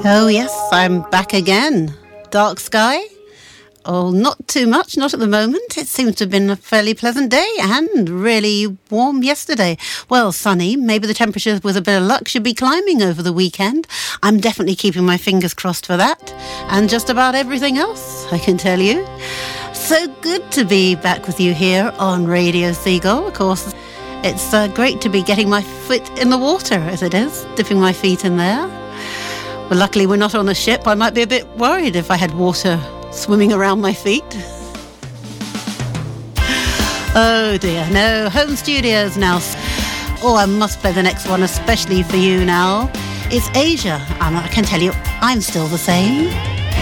Oh yes, I'm back again. Dark sky? Oh, not too much, not at the moment. It seems to have been a fairly pleasant day and really warm yesterday. Well, sunny. Maybe the temperature, with a bit of luck, should be climbing over the weekend. I'm definitely keeping my fingers crossed for that. And just about everything else, I can tell you. So good to be back with you here on Radio Seagull. Of course, it's great to be getting my foot in the water, as it is, dipping my feet in there. Well, luckily we're not on a ship. I might be a bit worried if I had water swimming around my feet. Oh dear, no, home studios now. Oh, I must play the next one, especially for you now. It's Asia, and I can tell you, I'm still the same.